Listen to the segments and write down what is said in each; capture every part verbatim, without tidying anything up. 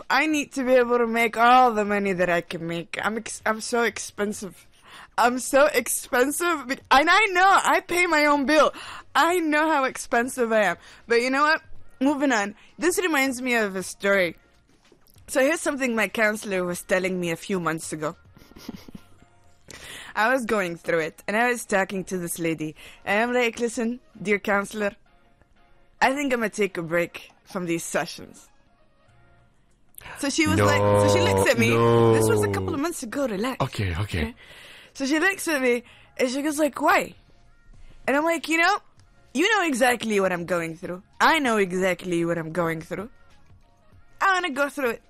I need to be able to make all the money that I can make. I'm ex- I'm so expensive. I'm so expensive. And I know I pay my own bill. I know how expensive I am. But you know what? Moving on. This reminds me of a story. So here's something my counselor was telling me a few months ago. I was going through it, and I was talking to this lady. And I'm like, listen, dear counselor, I think I'm going to take a break from these sessions. So she was no, like, so she looks at me. No. This was a couple of months ago, relax. Okay, okay, okay. So she looks at me, and she goes like, why? And I'm like, you know, you know exactly what I'm going through. I know exactly what I'm going through. I want to go through it.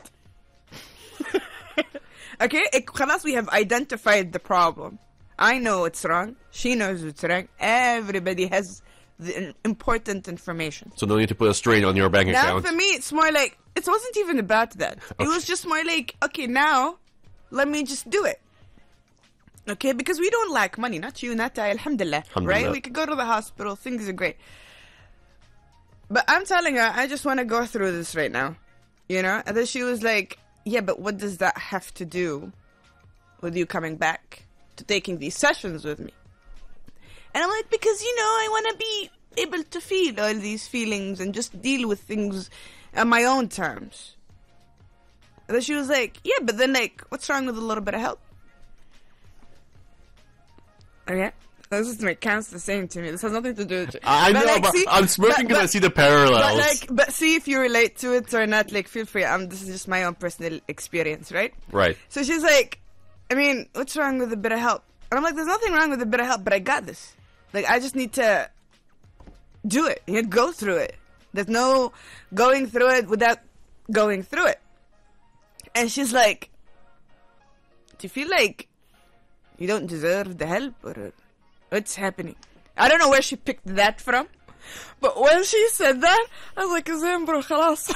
Okay, it, خلاص, we have identified the problem. I know what's wrong. She knows what's wrong. Everybody has the important information. So no need to put a strain on your bank now, account. Now, for me, it's more like, it wasn't even about that. Okay. It was just more like, okay, now, let me just do it. Okay, because we don't lack money. Not you, not I, alhamdulillah. Alhamdulillah. Right? We could go to the hospital. Things are great. But I'm telling her, I just want to go through this right now. You know? And then she was like, yeah, but what does that have to do with you coming back to taking these sessions with me? And I'm like, because, you know, I want to be able to feel all these feelings and just deal with things on my own terms. And then she was like, yeah, but then, like, what's wrong with a little bit of help? Okay? This is my counselor saying to me. This has nothing to do with it. I but know, like, but see, I'm smirking because I see the parallels. But, like, but see if you relate to it or not. Like, feel free. Um, this is just my own personal experience, right? Right. So she's like, I mean, what's wrong with a bit of help? And I'm like, there's nothing wrong with a bit of help, but I got this. Like, I just need to do it. You know, go through it. There's no going through it without going through it. And she's like, do you feel like you don't deserve the help, or what's happening? I don't know where she picked that from, but when she said that, I was like, Zem, bro, khalas.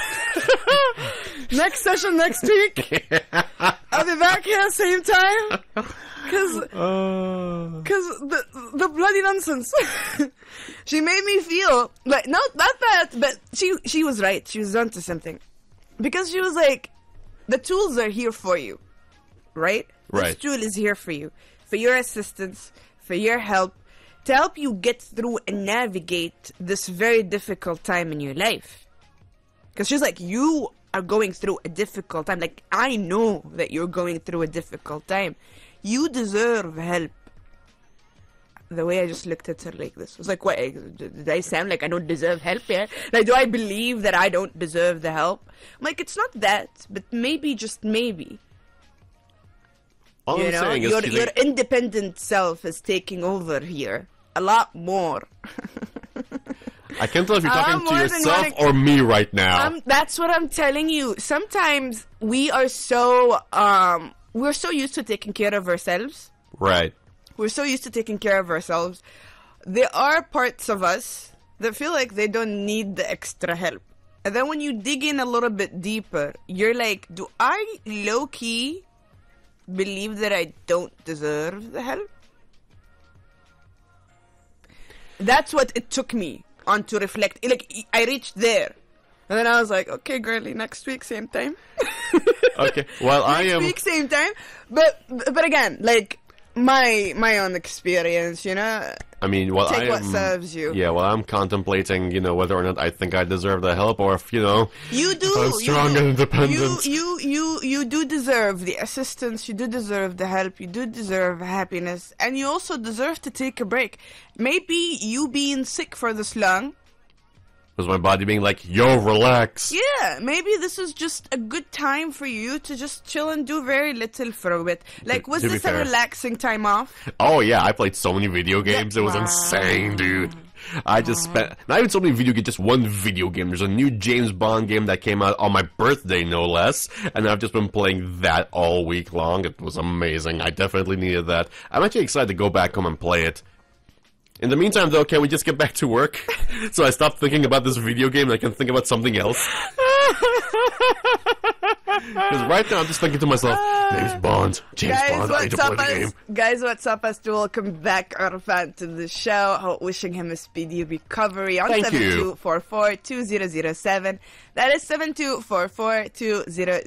Next session next week. I'll be back here same time. Because uh. the, the bloody nonsense. She made me feel like, no, not that, but she, she was right. She was onto something. Because she was like, the tools are here for you, right? Right. This tool is here for you, for your assistance, for your help, to help you get through and navigate this very difficult time in your life. Because she's like, you are going through a difficult time. Like, I know that you're going through a difficult time. You deserve help. The way I just looked at her like this. I was like, what? Did I sound like I don't deserve help here? Like, do I believe that I don't deserve the help? I'm like, it's not that, but maybe, just maybe. All you I'm know, saying is your, feeling- your independent self is taking over here. A lot more. I can't tell if you're talking I'm to more than yourself wanting- or me right now. Um, that's what I'm telling you. Sometimes we are so, um, we're so used to taking care of ourselves. Right. We're so used to taking care of ourselves. There are parts of us that feel like they don't need the extra help. And then when you dig in a little bit deeper, you're like, do I low-key believe that I don't deserve the help? That's what it took me on to reflect. Like, I reached there. And then I was like, okay, girlie, next week, same time. Okay, well, I next am... week, same time. But, but again, like, my my own experience, you know? I mean, well, Take I what am... serves you. Yeah, well, I'm contemplating, you know, whether or not I think I deserve the help, or if, you know... You do. I'm strong you do. and independent. You, you, you, you do deserve the assistance. You do deserve the help. You do deserve happiness. And you also deserve to take a break. Maybe you being sick for this long... Was my body being like, yo, relax. Yeah, maybe this is just a good time for you to just chill and do very little for a bit. Like, was To be this a fair. relaxing time off? Oh, yeah, I played so many video games. It was Wow. insane, dude. I just spent... Not even so many video games, just one video game. There's a new James Bond game that came out on my birthday, no less. And I've just been playing that all week long. It was amazing. I definitely needed that. I'm actually excited to go back home and play it. In the meantime, though, can we just get back to work? So I stop thinking about this video game and I can think about something else. Because right now I'm just thinking to myself, James Bond, James Guys, Bond, I need to what's play up, the us? game. Guys, what's up, us? To welcome back Arfan to the show. Ho- Wishing him a speedy recovery on Thank you. seven two four four two zero zero seven. That is seven two four four two zero